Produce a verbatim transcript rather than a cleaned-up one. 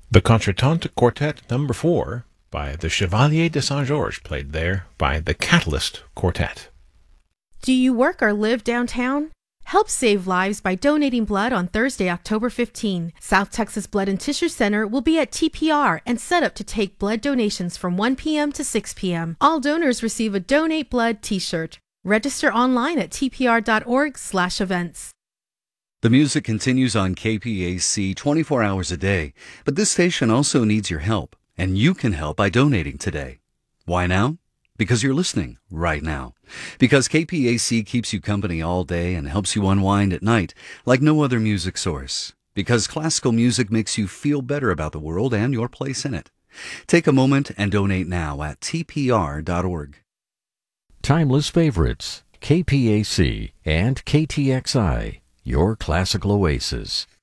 The Contretemps Quartet Number four by the Chevalier de Saint-Georges, played there by the Catalyst Quartet. Do you work or live downtown? Help save lives by donating blood on Thursday, October fifteenth. South Texas Blood and Tissue Center will be at T P R and set up to take blood donations from one p.m. to six p.m. All donors receive a Donate Blood t-shirt. Register online at tpr.org slash events. The music continues on K P A C twenty-four hours a day, but this station also needs your help, and you can help by donating today. Why now? Because you're listening right now. Because K P A C keeps you company all day and helps you unwind at night like no other music source. Because classical music makes you feel better about the world and your place in it. Take a moment and donate now at T P R dot org. Timeless Favorites, K P A C and K T X I, your classical oasis.